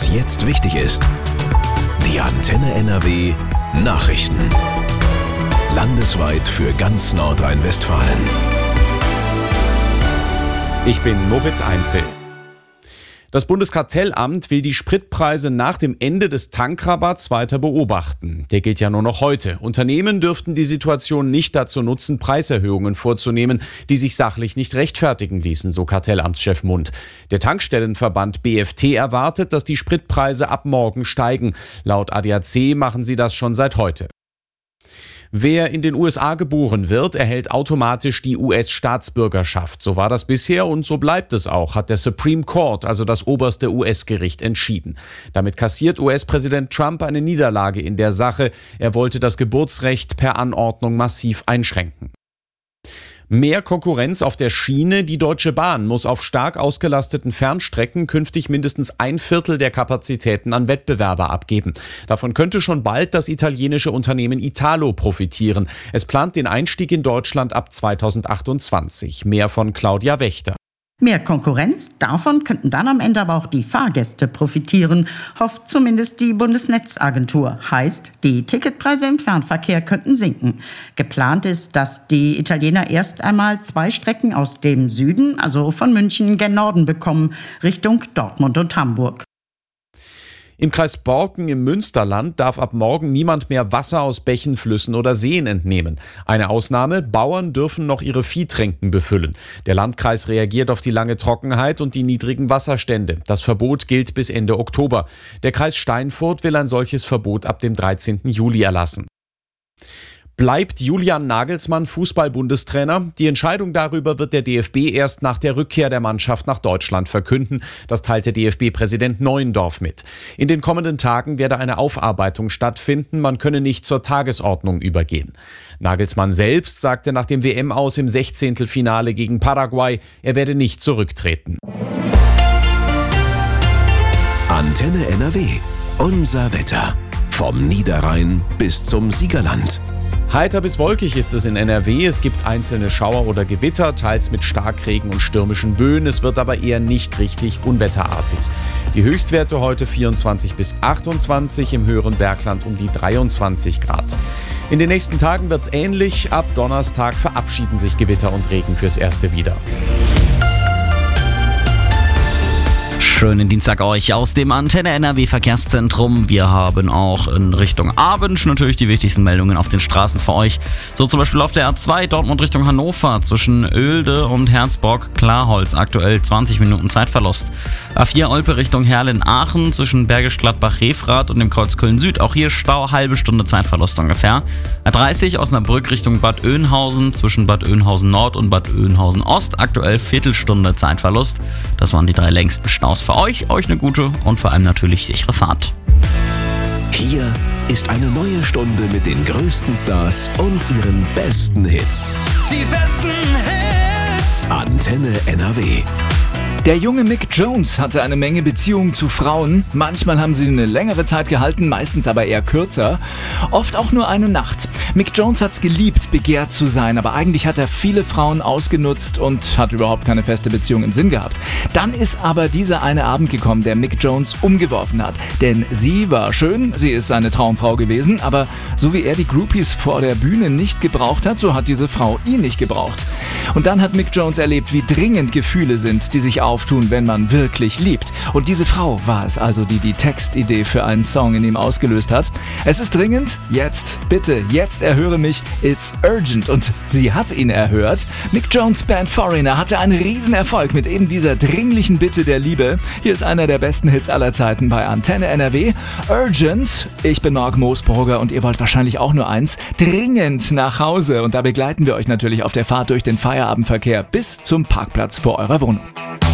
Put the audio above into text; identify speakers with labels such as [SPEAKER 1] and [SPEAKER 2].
[SPEAKER 1] was jetzt wichtig ist. Die Antenne NRW Nachrichten. Landesweit für ganz Nordrhein-Westfalen.
[SPEAKER 2] Ich bin Moritz Einzel. Das Bundeskartellamt will die Spritpreise nach dem Ende des Tankrabatts weiter beobachten. Der gilt ja nur noch heute. Unternehmen dürften die Situation nicht dazu nutzen, Preiserhöhungen vorzunehmen, die sich sachlich nicht rechtfertigen ließen, so Kartellamtschef Mund. Der Tankstellenverband BFT erwartet, dass die Spritpreise ab morgen steigen. Laut ADAC machen sie das schon seit heute. Wer in den USA geboren wird, erhält automatisch die US-Staatsbürgerschaft. So war das bisher und so bleibt es auch, hat der Supreme Court, also das oberste US-Gericht, entschieden. Damit kassiert US-Präsident Trump eine Niederlage in der Sache. Er wollte das Geburtsrecht per Anordnung massiv einschränken. Mehr Konkurrenz auf der Schiene. Die Deutsche Bahn muss auf stark ausgelasteten Fernstrecken künftig mindestens 1/4 der Kapazitäten an Wettbewerber abgeben. Davon könnte schon bald das italienische Unternehmen Italo profitieren. Es plant den Einstieg in Deutschland ab 2028. Mehr von Claudia Wächter.
[SPEAKER 3] Mehr Konkurrenz, davon könnten dann am Ende aber auch die Fahrgäste profitieren, hofft zumindest die Bundesnetzagentur. Heißt, die Ticketpreise im Fernverkehr könnten sinken. Geplant ist, dass die Italiener erst einmal 2 Strecken aus dem Süden, also von München gen Norden bekommen, Richtung Dortmund und Hamburg.
[SPEAKER 2] Im Kreis Borken im Münsterland darf ab morgen niemand mehr Wasser aus Bächen, Flüssen oder Seen entnehmen. Eine Ausnahme: Bauern dürfen noch ihre Viehtränken befüllen. Der Landkreis reagiert auf die lange Trockenheit und die niedrigen Wasserstände. Das Verbot gilt bis Ende Oktober. Der Kreis Steinfurt will ein solches Verbot ab dem 13. Juli erlassen. Bleibt Julian Nagelsmann Fußball-Bundestrainer? Die Entscheidung darüber wird der DFB erst nach der Rückkehr der Mannschaft nach Deutschland verkünden. Das teilte DFB-Präsident Neuendorf mit. In den kommenden Tagen werde eine Aufarbeitung stattfinden. Man könne nicht zur Tagesordnung übergehen. Nagelsmann selbst sagte nach dem WM-Aus im 16. Finale gegen Paraguay, er werde nicht zurücktreten.
[SPEAKER 1] Antenne NRW. Unser Wetter. Vom Niederrhein bis zum Siegerland.
[SPEAKER 2] Heiter bis wolkig ist es in NRW. Es gibt einzelne Schauer oder Gewitter, teils mit Starkregen und stürmischen Böen. Es wird aber eher nicht richtig unwetterartig. Die Höchstwerte heute 24 bis 28, im höheren Bergland um die 23 Grad. In den nächsten Tagen wird es ähnlich. Ab Donnerstag verabschieden sich Gewitter und Regen fürs Erste wieder.
[SPEAKER 4] Schönen Dienstag euch aus dem Antenne NRW Verkehrszentrum. Wir haben auch in Richtung Abend natürlich die wichtigsten Meldungen auf den Straßen für euch. So zum Beispiel auf der A2 Dortmund Richtung Hannover zwischen Oelde und Herzborg-Klarholz. Aktuell 20 Minuten Zeitverlust. A4 Olpe Richtung Herrlen-Aachen zwischen Bergisch Gladbach-Refrath und dem Kreuz Köln-Süd. Auch hier Stau, halbe Stunde Zeitverlust ungefähr. A30 Osnabrück Richtung Bad Oeynhausen zwischen Bad Oeynhausen Nord und Bad Oeynhausen Ost. Aktuell Viertelstunde Zeitverlust. Das waren die 3 längsten Staus für euch eine gute und vor allem natürlich sichere Fahrt.
[SPEAKER 1] Hier ist eine neue Stunde mit den größten Stars und ihren besten Hits.
[SPEAKER 5] Die besten Hits.
[SPEAKER 1] Antenne NRW.
[SPEAKER 6] Der junge Mick Jones hatte eine Menge Beziehungen zu Frauen. Manchmal haben sie eine längere Zeit gehalten, meistens aber eher kürzer. Oft auch nur eine Nacht. Mick Jones hat's geliebt, begehrt zu sein, aber eigentlich hat er viele Frauen ausgenutzt und hat überhaupt keine feste Beziehung im Sinn gehabt. Dann ist aber dieser eine Abend gekommen, der Mick Jones umgeworfen hat. Denn sie war schön, sie ist seine Traumfrau gewesen, aber so wie er die Groupies vor der Bühne nicht gebraucht hat, so hat diese Frau ihn nicht gebraucht. Und dann hat Mick Jones erlebt, wie dringend Gefühle sind, die sich auftun, wenn man wirklich liebt. Und diese Frau war es also, die die Textidee für einen Song in ihm ausgelöst hat. Es ist dringend, jetzt, bitte, jetzt erhöre mich, it's urgent. Und sie hat ihn erhört. Mick Jones' Band Foreigner hatte einen Riesenerfolg mit eben dieser dringlichen Bitte der Liebe. Hier ist einer der besten Hits aller Zeiten bei Antenne NRW. Urgent. Ich bin Marc Moosburger und ihr wollt wahrscheinlich auch nur eins: dringend nach Hause. Und da begleiten wir euch natürlich auf der Fahrt durch den Feierabendverkehr bis zum Parkplatz vor eurer Wohnung.